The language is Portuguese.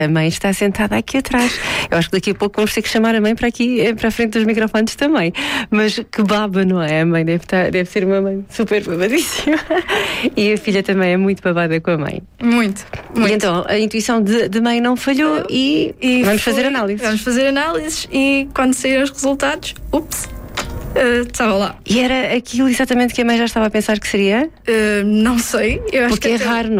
A mãe está sentada aqui atrás. Eu acho que daqui a pouco vamos ter que chamar a mãe para aqui, para a frente dos microfones também. Mas que baba, não é? A mãe deve ser uma mãe super babadíssima. E a filha também é muito babada com a mãe. Muito. E então, a intuição de mãe não falhou e vamos fazer análises. Vamos fazer análises e quando saíram os resultados, estava lá. E era aquilo exatamente que a mãe já estava a pensar que seria? Não sei. Eu acho Porque que é raro, não